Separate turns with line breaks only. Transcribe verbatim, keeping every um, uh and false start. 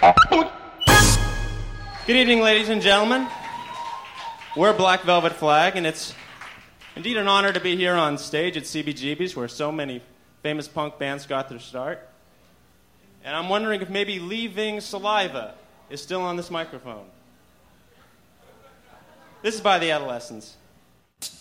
Good evening, ladies and gentlemen. We're Black Velvet Flag, and it's indeed an honor to be here on stage at C B G B's, where so many famous punk bands got their start. And I'm wondering if maybe Leaving Saliva is still on this microphone. This is by the Adolescents.